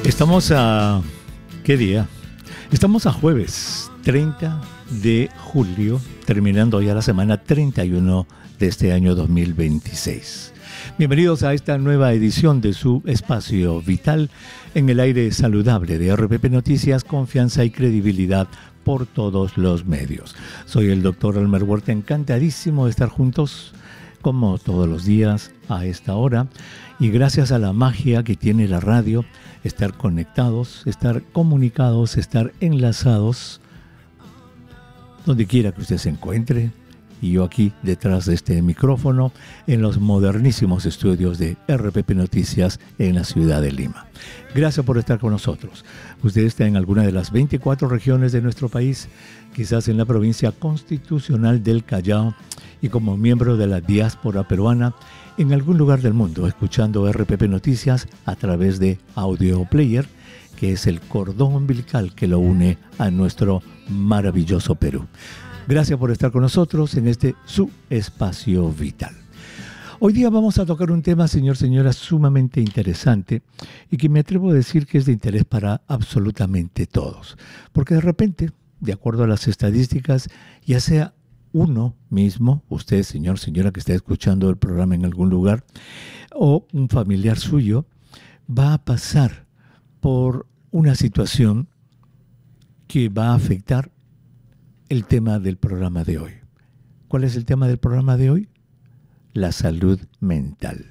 Estamos a... ¿qué día? Estamos a jueves 30 de julio, terminando ya la semana 31 de este año 2026. Bienvenidos a esta nueva edición de su Espacio Vital en el aire saludable de RPP Noticias, confianza y credibilidad por todos los medios. Soy el doctor Elmer Huerta, encantadísimo de estar juntos como todos los días a esta hora, y gracias a la magia que tiene la radio, estar conectados, estar comunicados, estar enlazados donde quiera que usted se encuentre, y yo aquí detrás de este micrófono en los modernísimos estudios de RPP Noticias en la ciudad de Lima. Gracias por estar con nosotros. Usted está en alguna de las 24 regiones de nuestro país, quizás en la provincia constitucional del Callao, y como miembro de la diáspora peruana en algún lugar del mundo, escuchando RPP Noticias a través de Audio Player, que es el cordón umbilical que lo une a nuestro maravilloso Perú. Gracias por estar con nosotros en este su espacio vital. Hoy día vamos a tocar un tema, señora, sumamente interesante, y que me atrevo a decir que es de interés para absolutamente todos. Porque de repente, de acuerdo a las estadísticas, ya sea uno mismo, usted, señora que está escuchando el programa en algún lugar, o un familiar suyo, va a pasar por una situación que va a afectar el tema del programa de hoy. ¿Cuál es el tema del programa de hoy? La salud mental.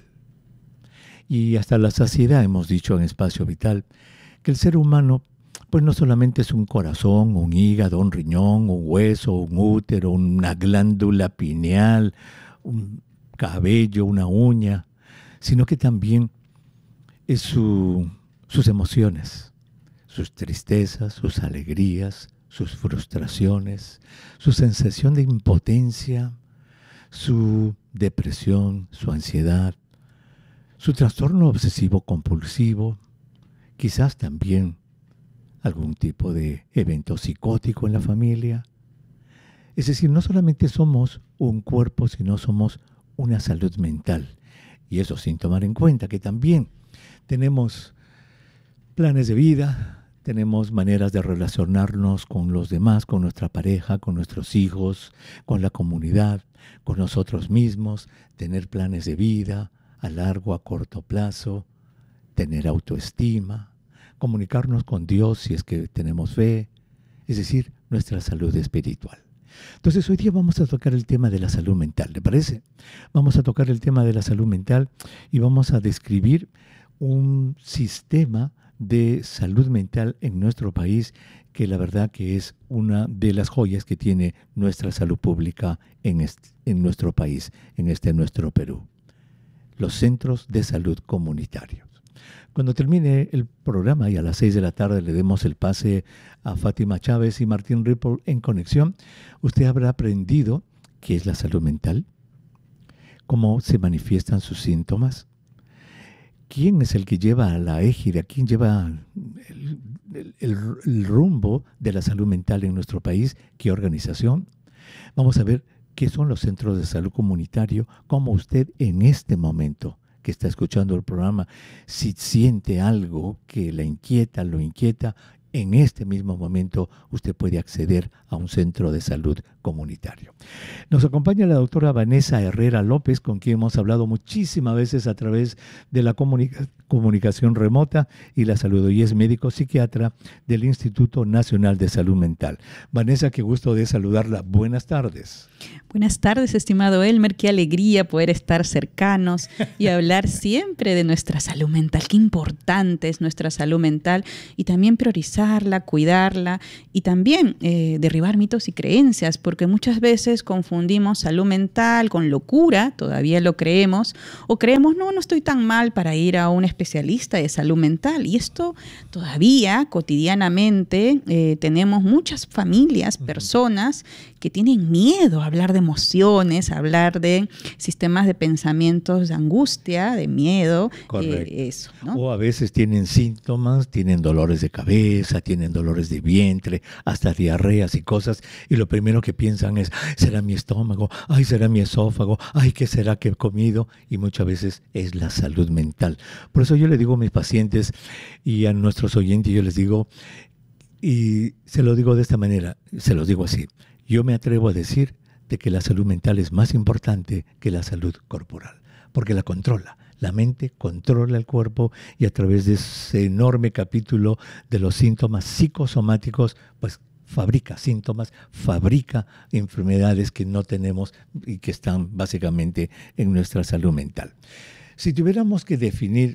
Y hasta la saciedad hemos dicho en Espacio Vital que el ser humano pues no solamente es un corazón, un hígado, un riñón, un hueso, un útero, una glándula pineal, un cabello, una uña, sino que también es sus emociones, sus tristezas, sus alegrías, sus frustraciones, su sensación de impotencia, su depresión, su ansiedad, su trastorno obsesivo compulsivo, quizás también algún tipo de evento psicótico en la familia. Es decir, no solamente somos un cuerpo, sino somos una salud mental. Y eso sin tomar en cuenta que también tenemos planes de vida, tenemos maneras de relacionarnos con los demás, con nuestra pareja, con nuestros hijos, con la comunidad, con nosotros mismos, tener planes de vida a largo, a corto plazo, tener autoestima, comunicarnos con Dios si es que tenemos fe, es decir, nuestra salud espiritual. Entonces hoy día vamos a tocar el tema de la salud mental, ¿le parece? Vamos a tocar el tema de la salud mental y vamos a describir un sistema de salud mental en nuestro país que la verdad que es una de las joyas que tiene nuestra salud pública en nuestro país, en nuestro Perú. Los centros de salud comunitarios. Cuando termine el programa y a las 6 de la tarde le demos el pase a Fátima Chávez y Martín Ripple en conexión, usted habrá aprendido qué es la salud mental, cómo se manifiestan sus síntomas, quién es el que lleva la égida, quién lleva el rumbo de la salud mental en nuestro país, qué organización. Vamos a ver qué son los centros de salud comunitario, cómo usted en este momento que está escuchando el programa, si siente algo que lo inquieta, en este mismo momento usted puede acceder a un centro de salud comunitario. Nos acompaña la doctora Vanessa Herrera López, con quien hemos hablado muchísimas veces a través de la comunicación remota, y la saludo, y es médico psiquiatra del Instituto Nacional de Salud Mental. Vanessa, qué gusto de saludarla. Buenas tardes. Buenas tardes, estimado Elmer. Qué alegría poder estar cercanos y hablar siempre de nuestra salud mental. Qué importante es nuestra salud mental, y también priorizarla, cuidarla, y también derribar mitos y creencias, porque muchas veces confundimos salud mental con locura, todavía lo creemos, o creemos, no estoy tan mal para ir a un especialista de salud mental. Y esto todavía cotidianamente tenemos muchas familias, personas que tienen miedo a hablar de emociones, a hablar de sistemas de pensamientos de angustia, de miedo, eso, ¿no? O a veces tienen síntomas, tienen dolores de cabeza, tienen dolores de vientre, hasta diarreas y cosas, y lo primero que piensan es, ¿será mi estómago? Ay, ¿será mi esófago? Ay, ¿qué será que he comido? Y muchas veces es la salud mental. Por eso yo le digo a mis pacientes y a nuestros oyentes, yo les digo, y se lo digo de esta manera, se los digo así, yo me atrevo a decir de que la salud mental es más importante que la salud corporal, porque la controla. La mente controla el cuerpo y a través de ese enorme capítulo de los síntomas psicosomáticos, pues fabrica síntomas, fabrica enfermedades que no tenemos y que están básicamente en nuestra salud mental. Si tuviéramos que definir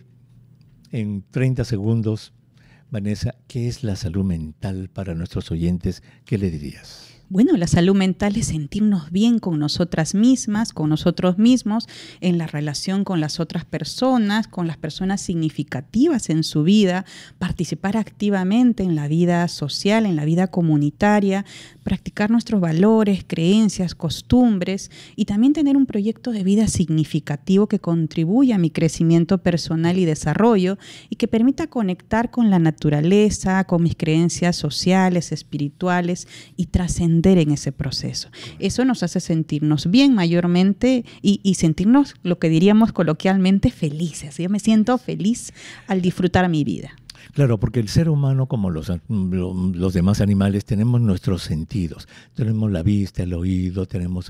en 30 segundos, Vanessa, ¿qué es la salud mental para nuestros oyentes? ¿Qué le dirías? Bueno, la salud mental es sentirnos bien con nosotras mismas, con nosotros mismos, en la relación con las otras personas, con las personas significativas en su vida, participar activamente en la vida social, en la vida comunitaria, practicar nuestros valores, creencias, costumbres y también tener un proyecto de vida significativo que contribuya a mi crecimiento personal y desarrollo y que permita conectar con la naturaleza, con mis creencias sociales, espirituales y trascendentales en ese proceso. Eso nos hace sentirnos bien mayormente y sentirnos, lo que diríamos coloquialmente, felices. Yo me siento feliz al disfrutar mi vida. Claro, porque el ser humano, como los demás animales, tenemos nuestros sentidos. Tenemos la vista, el oído, tenemos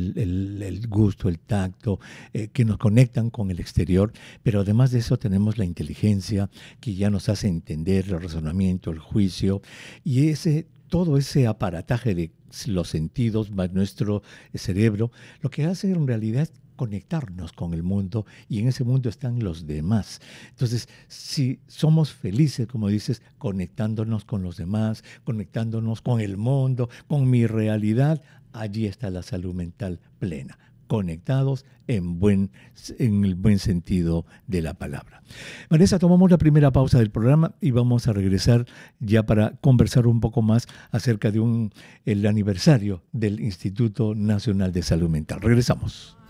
el gusto, el tacto, que nos conectan con el exterior. Pero además de eso tenemos la inteligencia, que ya nos hace entender el razonamiento, el juicio. Y todo ese aparataje de los sentidos más nuestro cerebro, lo que hace en realidad es conectarnos con el mundo y en ese mundo están los demás. Entonces, si somos felices, como dices, conectándonos con los demás, conectándonos con el mundo, con mi realidad, allí está la salud mental plena. Conectados en el buen sentido de la palabra. Vanessa, tomamos la primera pausa del programa y vamos a regresar ya para conversar un poco más acerca de el aniversario del Instituto Nacional de Salud Mental. Regresamos.